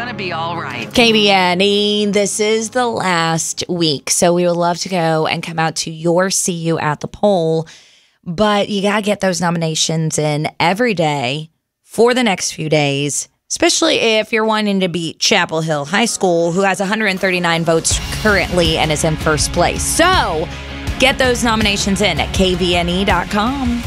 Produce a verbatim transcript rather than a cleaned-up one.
gonna be all right. K B N E, this is the last week, so we would love to go and come out to your See You at the Poll, but you gotta get those nominations in every day for the next few days, especially if you're wanting to beat Chapel Hill High School, who has one hundred thirty-nine votes currently and is in first place. So get those nominations in at K V N E dot com.